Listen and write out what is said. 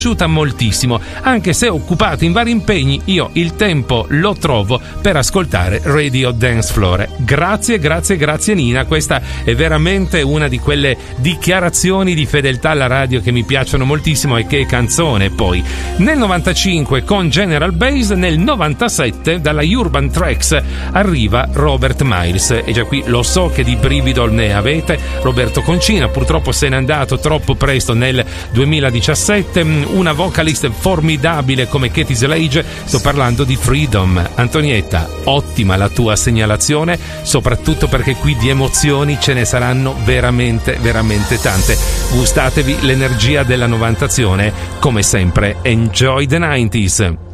moltissimo, anche se occupato in vari impegni, io il tempo lo trovo per ascoltare Radio Dance Floor. Grazie Nina, questa è veramente una di quelle dichiarazioni di fedeltà alla radio che mi piacciono moltissimo. E che canzone poi. Nel 95 con General Bass, nel 97 dalla Urban Tracks arriva Robert Miles, e già qui lo so che di brivido ne avete. Roberto Concina purtroppo se n'è andato troppo presto nel 2017, una vocalist formidabile come Katie Slade. Sto parlando di Freedom. Antonietta, ottima la tua segnalazione, soprattutto perché qui di emozioni ce ne saranno veramente tante. Gustatevi l'energia della novantazione, come sempre enjoy the 90s.